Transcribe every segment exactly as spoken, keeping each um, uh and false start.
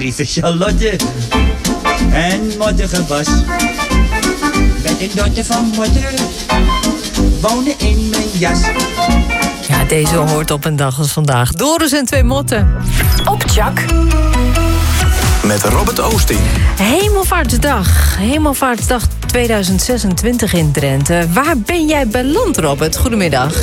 Lieve Charlotte en modderige Bas. Met een dochter van moeder wonen in mijn jas. Ja, deze hoort op een dag als vandaag. Doris en twee motten. Op Tjak. Met Robert Oosting. Hemelvaartsdag. Hemelvaartsdag tweeduizend zesentwintig in Drenthe. Waar ben jij beland, Robert? Goedemiddag.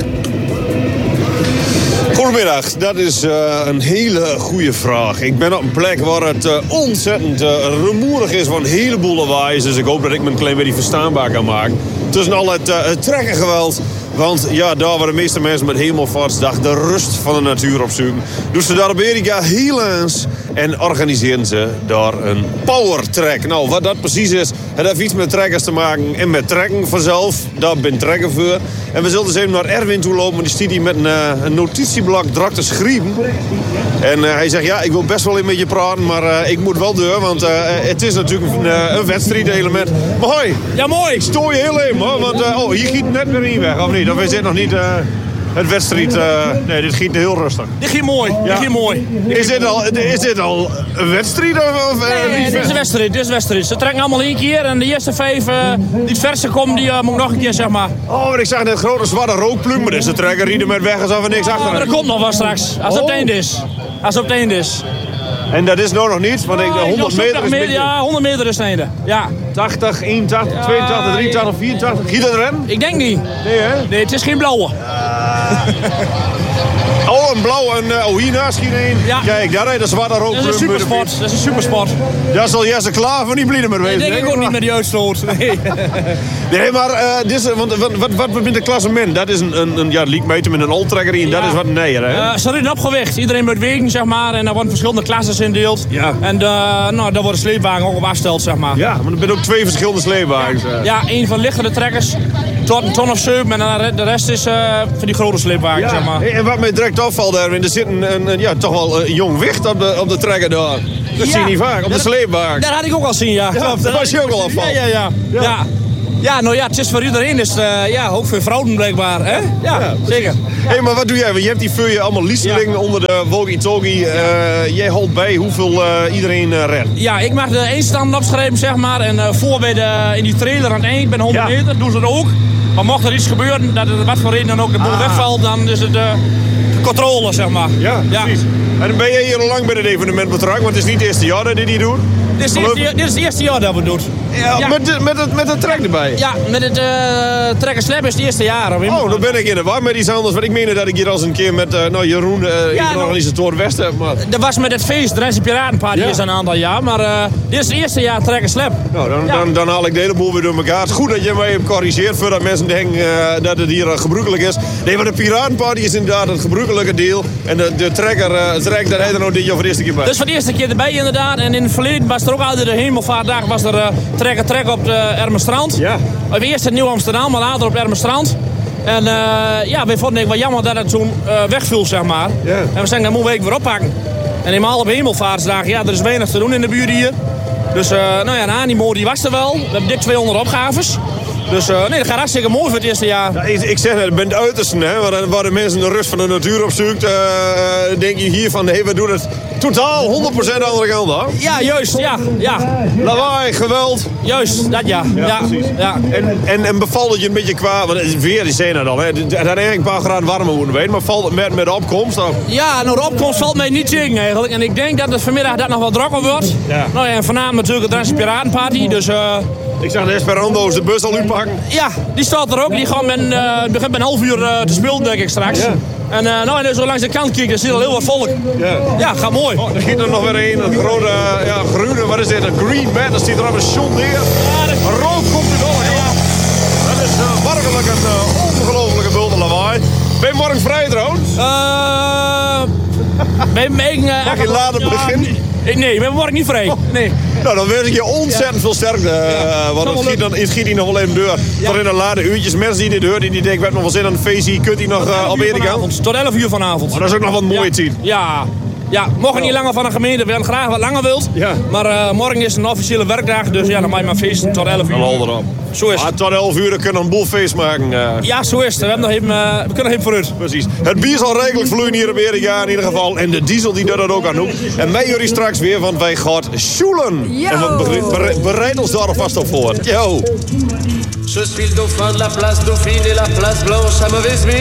Goedemiddag, dat is uh, een hele goede vraag. Ik ben op een plek waar het uh, ontzettend uh, rumoerig is van een heleboel lawaai. Dus ik hoop dat ik me een klein beetje verstaanbaar kan maken. Tussen al het, uh, het trekkengeweld. Want ja, daar waar de meeste mensen met Hemelvaartsdag de rust van de natuur opzoeken, doen ze daar op Erika heel eens en organiseren ze daar een powertrek. Nou, wat dat precies is, het heeft iets met trekkers te maken en met trekken vanzelf. Daar ben trekken voor. En we zullen dus even naar Erwin toe lopen, want die stiet hier met een, uh, een notitieblok drak te schrijven. En uh, hij zegt, ja, ik wil best wel een met je praten, maar uh, ik moet wel door, want uh, het is natuurlijk een, uh, een wedstrijdelement. Maar hoi. Ja, mooi. Ik stoor je heel even, hoor, want uh, oh, hier giet net weer in weg, of niet? Of is dit nog niet uh, het wedstrijd? Uh, nee, dit giet heel rustig. Dit ging mooi. Ja. Dit ging mooi. Dit is, dit al, is dit al een wedstrijd? Of, of, nee, nee, nee, dit is een wedstrijd. Dit is een wedstrijd. Ze trekken allemaal één keer en de eerste vijf uh, die het verste komen, die uh, moet ik nog een keer, zeg maar. Oh, maar ik zag net grote zwarte rookpluim, maar dus de trekker rieden met weg alsof er niks achter is. Maar dat komt nog wel straks, als het op het einde is. Als het op het einde is. En dat is nou nog niet, want ik, honderd meter is meter, ja, honderd meter is het einde. Ja. tachtig, eenentachtig, ja, tweeëntachtig, drieëntachtig, vierentachtig. Giet dat erin? Ik denk niet. Nee, hè? Nee, het is geen blauwe. Uh... Oh, een blauw. En, uh, oh, hiernaast schiet een. Ja. Kijk, daar rijdt de zwarte rook. Dat is een supersport. Dat is een supersport. Daar zal Jesse klaar van die blieden met wezen. Nee, denk ik ook niet met die uitstoot. Nee, nee maar uh, dit is, want, wat, wat, wat met de klassement? Dat is een, een, een ja, leakmeter met een oltrekker in. Ja. Dat is wat neer, hè? Uh, ze rijden opgewicht. Iedereen moet wegen, zeg maar. En er worden verschillende klassen indeeld. Ja. En uh, nou, daar worden sleepwagen ook op afgesteld, zeg maar. Ja, maar er zijn ook twee verschillende sleepwagens. Ja, ja, één van lichtere trekkers. Tot een ton of zeven. En de rest is uh, van die grote sleepwagens, ja. zeg maar. En wat mij direct opvalt, Erwin, er zit een, een, een, ja, toch wel een jong wicht op de, op de trekker daar. Dat ja. zie je niet vaak, op de sleepwagen. Dat had ik ook al zien, ja. ja dat was je ook al afval. Ja, ja, ja. ja. ja. Ja, nou ja, het is voor iedereen, is uh, ja, ook voor vrouwen blijkbaar, hè? Ja, ja zeker. Hé, hey, maar wat doe jij? Want je hebt die voor je allemaal lieselingen ja. onder de walkie-talkie. Uh, jij houdt bij hoeveel uh, iedereen uh, redt? Ja, ik mag de eindstand opschrijven, zeg maar. En uh, voor bij de, in die trailer aan het eind, bij honderd ja. meter, doen ze dat ook. Maar mocht er iets gebeuren, dat er wat voor reden dan ook de boel ah. wegvalt, dan is het uh, controle, zeg maar. Ja, ja, precies. En ben jij hier al lang bij het evenement betrokken? Want het is niet het eerste jaar dat dit hier doet. Dit is, eerste, dit is het eerste jaar dat we het doen. Ja, ja. Met, de, met, het, met het trek erbij? Ja, met het uh, trek en slap is het eerste jaar. Oh, dan ben ik in de war met iets anders. Want ik meen dat ik hier als een keer met uh, nou, Jeroen, uh, ja, de organisator West heb. Maar... Dat was met het feest, de Drentse Piratenparty, ja. is een aantal jaar. Maar uh, dit is het eerste jaar trek en slap. Nou, dan, ja. dan, dan haal ik de hele boel weer door elkaar. Het is goed dat je mij hebt corrigeerd voordat mensen denken uh, dat het hier uh, gebruikelijk is. Nee, maar de Piratenparty is inderdaad het gebruikelijke deel. En de, de trekker, uh, het trek, daar hij er nou dit jaar voor de eerste keer bij. Dus voor de eerste keer erbij inderdaad. En in het verleden was er ook altijd de Hemelvaartdag, was er uh, trek en trek op de Ermenstrand. Ja. We eerst in Nieuw-Amsterdam, maar later op Ermenstrand. En uh, ja, we vonden het wel jammer dat het toen uh, wegviel, zeg maar. Ja. En we zeggen, dat moeten we weer oppakken. En eenmaal op Hemelvaartsdag, ja, er is weinig te doen in de buurt hier. Dus uh, nou ja, de animo die was er wel. We hebben dik tweehonderd opgaves. Dus uh, nee, dat gaat hartstikke mooi voor het eerste jaar. Ja, ik, ik zeg het, het bent het uiterste, hè, waar, waar de mensen de rust van de natuur opzoekt. Uh, denk je hier van, nee, we doen het totaal honderd procent de andere kant, hè? Ja, juist, ja, ja. Lawaai, geweld. Juist, dat ja. Ja, ja, precies. Ja. En, en, en bevalt het je een beetje qua, want het weer is het al, hè? Het had eigenlijk een paar graden warmer moeten weten, maar valt het met, met de opkomst? Of? Ja, nou de opkomst valt mij niet tegen eigenlijk. En ik denk dat het vanmiddag dat nog wel drokker wordt. Ja. Nou ja, en voornamelijk natuurlijk de Drentse Piratenparty, dus... Uh, Ik zag de Esperando's de bus al uitpakken. Ja, die staat er ook. Die gaan men, uh, begint met een half uur uh, te spelen, denk ik straks. Ja. En uh, nou, en zo langs de kant kijken, dan zie je al heel wat volk. Ja, ja gaat mooi. Oh, er giet er nog weer een, een grote, uh, ja, groene, wat is dit? Een green bed, dan stiet er op een shot neer. Ja, dat... Een rook komt er door, ja. Dat is uh, werkelijk een uh, ongelofelijke bulten lawaai. Ben je morgen vrij trouwens? Uh, ben je uh, Mag je later ja, beginnen? Nee, ik ben morgen niet vrij. Nee. Nou, dan wens ik je ontzettend ja. veel sterkte. Uh, ja. Want het schiet, dan, het schiet hier nog wel even deur. Ja. Tot in de late uurtjes. Mensen die dit horen, die denken, we hebben nog wel zin aan een feestje. Kunt hij nog uh, op Erika? Tot elf uur vanavond. Maar dat is ook nog wat mooi ja. te zien. Ja. ja, mogen niet langer van een gemeente. We hadden graag wat langer wilt. Ja. Maar uh, morgen is een officiële werkdag. Dus ja, dan mag je maar feesten tot elf uur. Dan hol erop. Zo is Ah, het. tot elf uur dan kunnen we een boel feest maken. Uh, Ja, zo is het. We, hebben nog even, uh, we kunnen even vooruit. Precies. Het bier zal redelijk vloeien hier in Amerika in ieder geval. En de diesel die doet dat ook aan doen. En wij jullie straks weer, want wij gaan sjoelen. Yo. En we bere- bere- bereiden ons daar alvast op voor. Yo. Je suis le dauphin de la place Dauphine et la place Blanche à mauvaise mine.